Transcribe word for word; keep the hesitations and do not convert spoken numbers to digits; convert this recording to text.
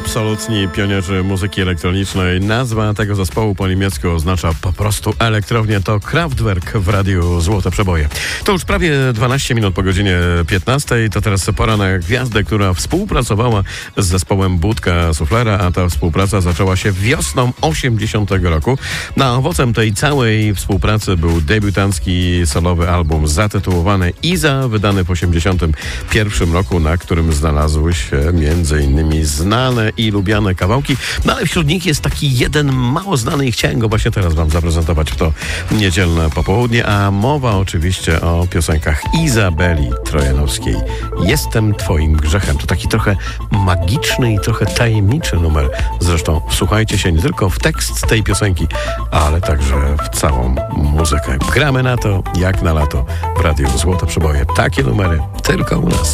Absolutni pionierzy muzyki elektronicznej. Nazwa tego zespołu po niemiecku oznacza po prostu elektrownię. To Kraftwerk w radiu Złote Przeboje. To już prawie dwanaście minut po godzinie piętnastej. To teraz pora na gwiazdę, która współpracowała z zespołem Budka Suflera, a ta współpraca zaczęła się wiosną osiemdziesiątego roku. Na owocem tej całej współpracy był debiutancki solowy album zatytułowany Iza, wydany w osiemdziesiątym pierwszym roku, na którym znalazły się między innymi znane i lubiane kawałki, no ale wśród nich jest taki jeden mało znany i chciałem go właśnie teraz wam zaprezentować w to niedzielne popołudnie, a mowa oczywiście o piosenkach Izabeli Trojanowskiej. Jestem twoim grzechem. To taki trochę magiczny i trochę tajemniczy numer. Zresztą wsłuchajcie się nie tylko w tekst tej piosenki, ale także w całą muzykę. Gramy na to jak na lato w radiu Złote Przeboje. Takie numery tylko u nas.